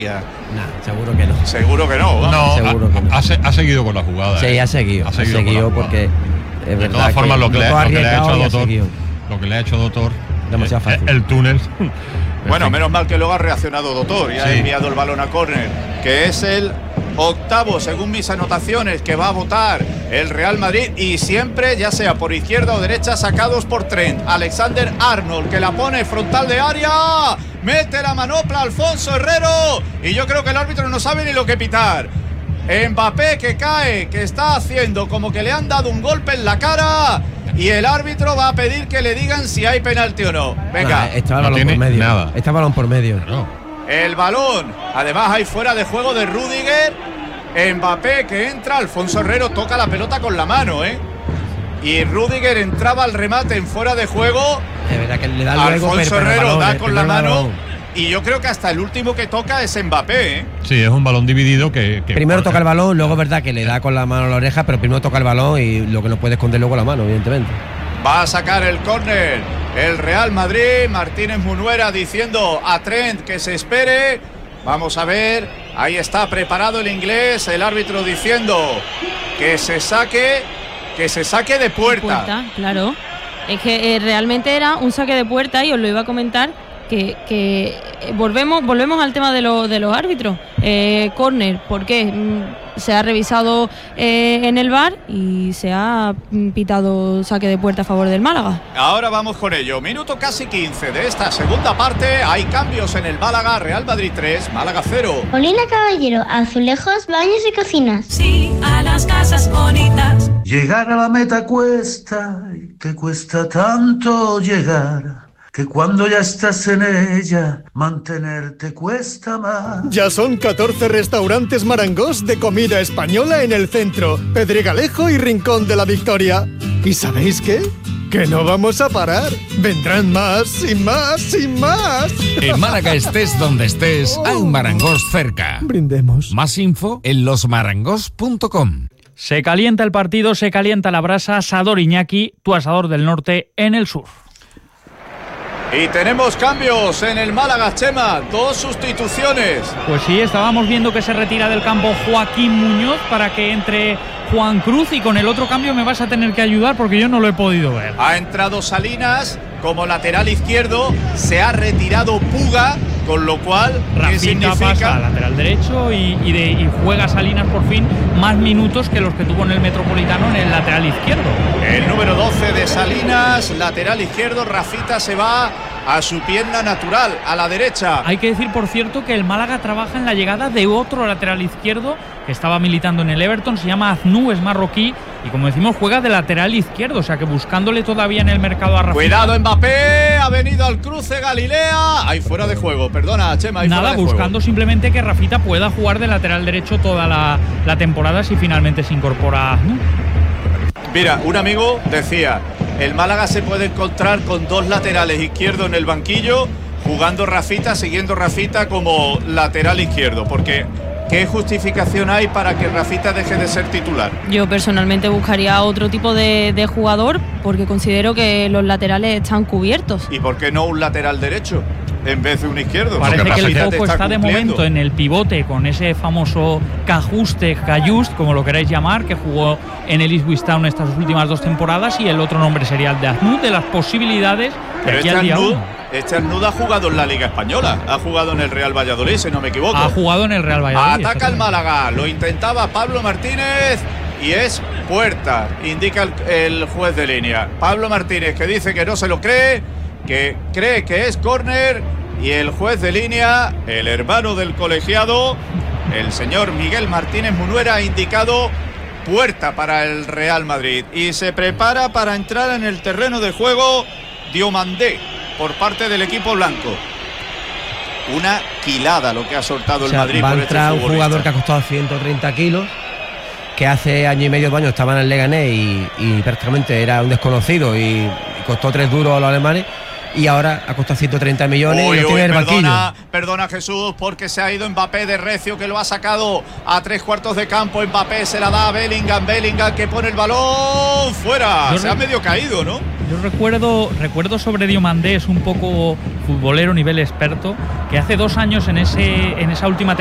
Seguro que no. Seguro que no. No, seguro que no. ha seguido con la jugada. Sí, ha seguido porque es de verdad todas formas lo que le ha hecho Dotor, demasiado fácil. El túnel. Bueno, menos mal que luego ha reaccionado Dotor y ha enviado el balón a córner, que es el octavo, según mis anotaciones, que va a votar el Real Madrid, y siempre, ya sea por izquierda o derecha, sacados por Trent. Alexander-Arnold, que la pone frontal de área, mete la manopla Alfonso Herrero, y yo creo que el árbitro no sabe ni lo que pitar. Mbappé que cae, que está haciendo como que le han dado un golpe en la cara, y el árbitro va a pedir que le digan si hay penalti o no. Venga. Está el balón por medio. Nada. Está el balón por medio. No. El balón, además hay fuera de juego de Rüdiger. Mbappé que entra, Alfonso Herrero toca la pelota con la mano, y Rüdiger entraba al remate en fuera de juego. Es verdad que le da luego, Alfonso Herrero balón, da con la mano, balón. y yo creo que hasta el último que toca es Mbappé. Sí, es un balón dividido que primero toca el balón, luego es verdad que le da con la mano a la oreja, pero primero toca el balón y lo que no puede esconder luego la mano, evidentemente. Va a sacar el córner el Real Madrid. Martínez Munuera diciendo a Trent que se espere. Vamos a ver, ahí está preparado el inglés, el árbitro diciendo que se saque de puerta. Claro, es que realmente era un saque de puerta, y os lo iba a comentar, que volvemos al tema de los árbitros. Córner, ¿por qué? Se ha revisado en el VAR y se ha pitado saque de puerta a favor del Málaga. Ahora vamos con ello. Minuto casi 15 de esta segunda parte. Hay cambios en el Málaga. Real Madrid 3, Málaga 0. Molina Caballero, azulejos, baños y cocinas. Sí, a las casas bonitas. Llegar a la meta cuesta, y que cuesta tanto llegar, que cuando ya estás en ella, mantenerte cuesta más. Ya son 14 restaurantes Marangós de comida española en el centro, Pedregalejo y Rincón de la Victoria. ¿Y sabéis qué? Que no vamos a parar. Vendrán más y más y más. En Málaga estés donde estés, hay un Marangós cerca. Brindemos. Más info en losmarangos.com. Se calienta el partido, se calienta la brasa. Asador Iñaki, tu asador del norte en el sur. Y tenemos cambios en el Málaga, Chema. 2 sustituciones. Pues sí, estábamos viendo que se retira del campo Joaquín Muñoz para que entre Juan Cruz, y con el otro cambio me vas a tener que ayudar porque yo no lo he podido ver. Ha entrado Salinas como lateral izquierdo, se ha retirado Puga, con lo cual, ¿qué significa? Pasa a lateral derecho y juega Salinas por fin más minutos que los que tuvo en el Metropolitano en el lateral izquierdo. El número 12 de Salinas, lateral izquierdo. Rafita se va a su pierna natural, a la derecha. Hay que decir, por cierto, que el Málaga trabaja en la llegada de otro lateral izquierdo que estaba militando en el Everton, se llama Aznou, es marroquí, y como decimos juega de lateral izquierdo, o sea que buscándole todavía en el mercado a Rafita. Cuidado, Mbappé, ha venido al cruce Galilea. Ahí fuera de juego, perdona, Chema. Nada, buscando simplemente que Rafita pueda jugar de lateral derecho toda la temporada si finalmente se incorpora Aznou. Mira, un amigo decía, el Málaga se puede encontrar con 2 laterales izquierdos en el banquillo, jugando Rafita, siguiendo Rafita como lateral izquierdo, porque ¿qué justificación hay para que Rafita deje de ser titular? Yo personalmente buscaría otro tipo de jugador, porque considero que los laterales están cubiertos. ¿Y por qué no un lateral derecho en vez de un izquierdo? Parece que el foco está de cumpliendo. momento en el pivote, con ese famoso Cajust, como lo queráis llamar, que jugó en el Ipswich Town estas últimas 2 temporadas, y el otro nombre sería el de Aznou, de las posibilidades de aquí al día 1. Este Aznou ha jugado en la Liga Española, ha jugado en el Real Valladolid, si no me equivoco. Ha jugado en el Real Valladolid. Ataca el Málaga, lo intentaba Pablo Martínez y es puerta, indica el juez de línea. Pablo Martínez, que dice que no se lo cree, que cree que es córner, y el juez de línea, el hermano del colegiado, el señor Miguel Martínez Munuera, ha indicado puerta para el Real Madrid. Y se prepara para entrar en el terreno de juego Diomandé por parte del equipo blanco. Una quilada lo que ha soltado el Madrid. Va a por entrar un jugador que ha costado 130 kilos, que hace año y medio, 2 años estaba en el Leganés y prácticamente era un desconocido y costó 3 duros a los alemanes. Y ahora ha costado 130 millones y lo tiene en el banquillo. Perdona Jesús, porque se ha ido Mbappé de recio, que lo ha sacado a 3 cuartos de campo. Mbappé se la da a Bellingham que pone el balón fuera. Se ha medio caído, ¿no? Yo recuerdo sobre Diomandé, es un poco futbolero nivel experto, que hace 2 años en esa última